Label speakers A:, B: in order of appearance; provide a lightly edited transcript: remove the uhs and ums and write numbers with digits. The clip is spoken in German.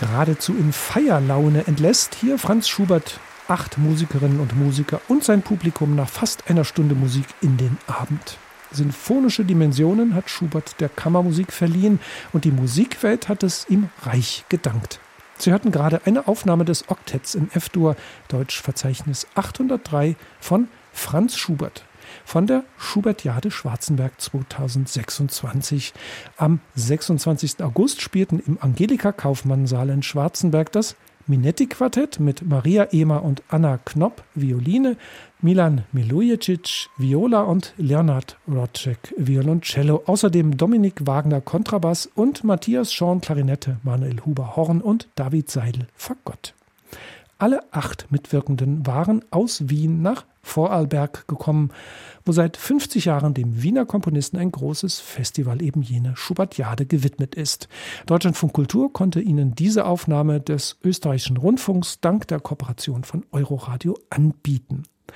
A: geradezu in Feierlaune entlässt hier Franz Schubert 8 Musikerinnen und Musiker und sein Publikum nach fast einer Stunde Musik in den Abend. Sinfonische Dimensionen hat Schubert der Kammermusik verliehen und die Musikwelt hat es ihm reich gedankt. Sie hörten gerade eine Aufnahme des Oktetts in F-Dur, Deutschverzeichnis 803 von Franz Schubert von der Schubertiade Schwarzenberg 2026. Am 26. August spielten im Angelika-Kaufmann-Saal in Schwarzenberg das Minetti-Quartett mit Maria Ehmer und Anna Knopp, Violine, Milan Milujicic, Viola und Leonard Rodczek, Violoncello. Außerdem Dominik Wagner, Kontrabass und Matthias Schorn, Klarinette, Manuel Huber, Horn und David Seidel, Fagott. Alle 8 Mitwirkenden waren aus Wien nach Vorarlberg gekommen, wo seit 50 Jahren dem Wiener Komponisten ein großes Festival, eben jene Schubertiade, gewidmet ist. Deutschlandfunk Kultur konnte Ihnen diese Aufnahme des österreichischen Rundfunks dank der Kooperation von Euroradio anbieten.